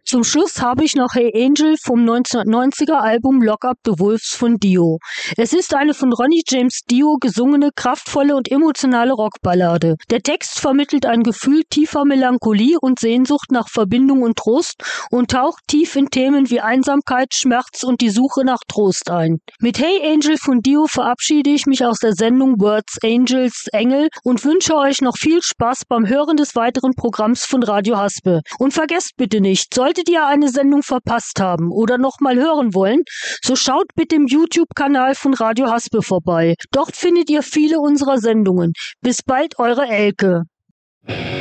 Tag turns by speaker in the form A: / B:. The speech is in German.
A: Zum Schluss habe ich noch Hey Angel vom 1990er Album Lock Up the Wolves von Dio. Es ist eine von Ronnie James Dio gesungene, kraftvolle und emotionale Rockballade. Der Text vermittelt ein Gefühl tiefer Melancholie und Sehnsucht nach Verbindung und Trost und taucht tief in Themen wie Einsamkeit, Schmerz und die Suche nach Trost ein. Mit Hey Angel von Dio verabschiede ich mich aus der Sendung Words Angels Engel und wünsche euch noch viel Spaß beim Hören des weiteren Programms von Radio Haspe. Und vergesst bitte nicht, solltet ihr eine Sendung verpasst haben oder noch mal hören wollen, so schaut bitte im YouTube-Kanal von Radio Haspe vorbei. Dort findet ihr viele unserer Sendungen. Bis bald, eure Elke.